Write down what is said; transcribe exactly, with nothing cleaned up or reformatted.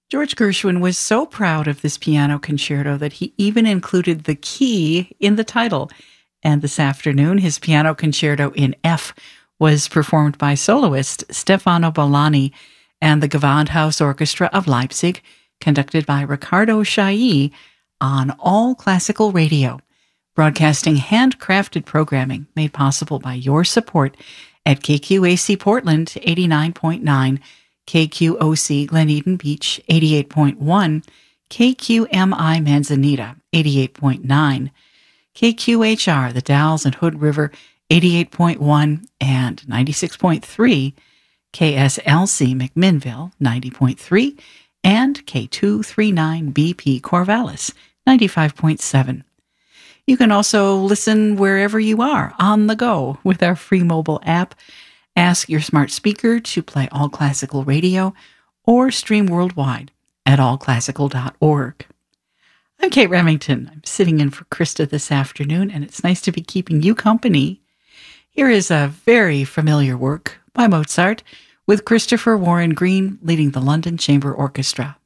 George Gershwin was so proud of this piano concerto that he even included the key in the title. And this afternoon, his piano concerto in F was performed by soloist Stefano Bollani and the Gewandhaus Orchestra of Leipzig, conducted by Riccardo Chailly on All Classical Radio, broadcasting handcrafted programming made possible by your support at K Q A C Portland eighty-nine point nine, K Q O C Glen Eden Beach eighty-eight point one, K Q M I Manzanita eighty-eight point nine, K Q H R The Dalles and Hood River eighty-eight point one and ninety-six point three, K S L C McMinnville ninety point three, and K two thirty-nine B P Corvallis ninety-five point seven. You can also listen wherever you are on the go with our free mobile app. Ask your smart speaker to play All Classical Radio or stream worldwide at all classical dot org. I'm Kate Remington. I'm sitting in for Krista this afternoon, and it's nice to be keeping you company. Here is a very familiar work by Mozart with Christopher Warren Green leading the London Chamber Orchestra.